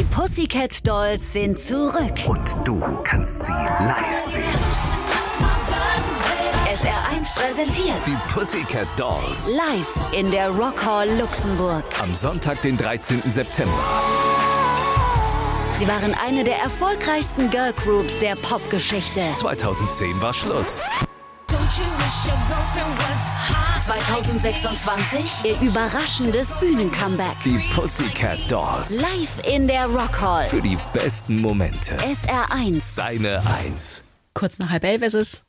Pussycat Dolls sind zurück. Und du kannst sie live sehen. SR1 präsentiert Die Pussycat Dolls. live in der Rock Hall Luxemburg. Am Sonntag, den 13. September. Sie waren eine der erfolgreichsten Girlgroups der Popgeschichte. 2010 war Schluss. 2026 ihr überraschendes Bühnencomeback. Die Pussycat Dolls. Live in der Rock Hall. Für die besten Momente. SR1. Deine 1. Kurz nach 10:30 ist es.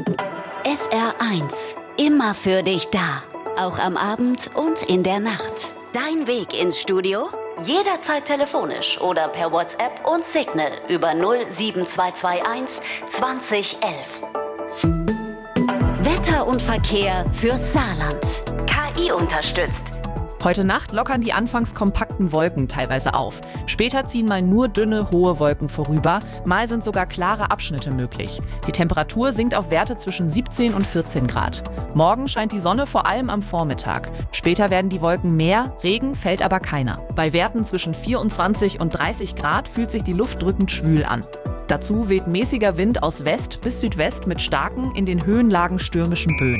SR1. Immer für dich da. Auch am Abend und in der Nacht. Dein Weg ins Studio? Jederzeit telefonisch oder per WhatsApp und Signal über 07221 2011. Wetter und Verkehr fürs Saarland. KI unterstützt. Heute Nacht lockern die anfangs kompakten Wolken teilweise auf. Später ziehen mal nur dünne, hohe Wolken vorüber. Mal sind sogar klare Abschnitte möglich. Die Temperatur sinkt auf Werte zwischen 17 und 14 Grad. Morgen scheint die Sonne vor allem am Vormittag. Später werden die Wolken mehr, Regen fällt aber keiner. Bei Werten zwischen 24 und 30 Grad fühlt sich die Luft drückend schwül an. Dazu weht mäßiger Wind aus West bis Südwest mit starken, in den Höhenlagen stürmischen Böen.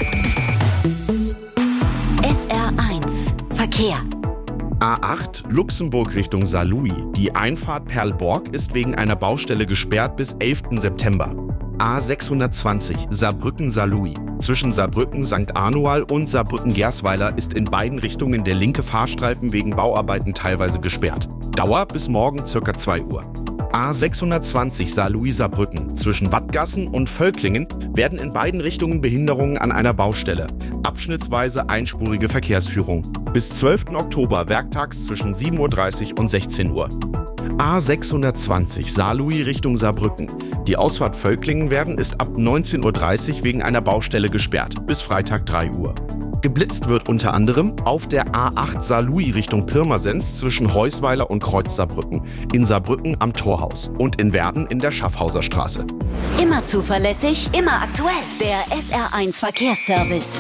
SR1 Verkehr. A8 Luxemburg Richtung Saarlouis. Die Einfahrt Perlborg ist wegen einer Baustelle gesperrt bis 11. September. A620 Saarbrücken-Saarlouis. Zwischen Saarbrücken-St. Anual und Saarbrücken-Gersweiler ist in beiden Richtungen der linke Fahrstreifen wegen Bauarbeiten teilweise gesperrt. Dauer bis morgen ca. 2 Uhr. A620 Saarlouis-Saarbrücken. Zwischen Wattgassen und Völklingen werden in beiden Richtungen Behinderungen an einer Baustelle. Abschnittsweise einspurige Verkehrsführung. Bis 12. Oktober werktags zwischen 7.30 Uhr und 16 Uhr. A620 Saarlouis Richtung Saarbrücken. Die Ausfahrt Völklingen ist ab 19.30 Uhr wegen einer Baustelle gesperrt. Bis Freitag 3 Uhr. Geblitzt wird unter anderem auf der A8 Saarlouis Richtung Pirmasens zwischen Heusweiler und Kreuz Saarbrücken, in Saarbrücken am Torhaus und in Werden in der Schaffhauser Straße. Immer zuverlässig, immer aktuell. Der SR1 Verkehrsservice.